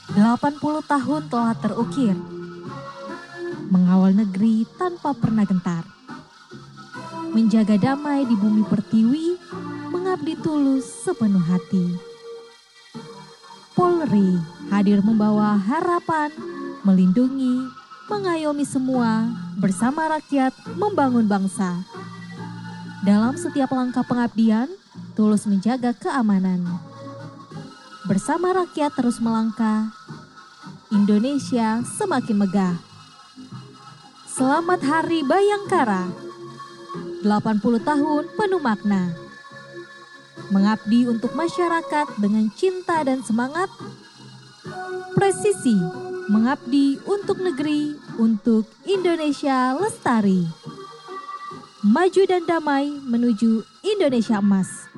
80 tahun telah terukir, mengawal negeri tanpa pernah gentar. Menjaga damai di bumi pertiwi, mengabdi tulus sepenuh hati. Polri hadir membawa harapan, melindungi, mengayomi semua, bersama rakyat membangun bangsa. Dalam setiap langkah pengabdian, tulus menjaga keamanan. Bersama rakyat terus melangkah, Indonesia semakin megah. Selamat Hari Bayangkara, 80 tahun penuh makna. Mengabdi untuk masyarakat dengan cinta dan semangat. Presisi, mengabdi untuk negeri, untuk Indonesia lestari. Maju dan damai menuju Indonesia emas.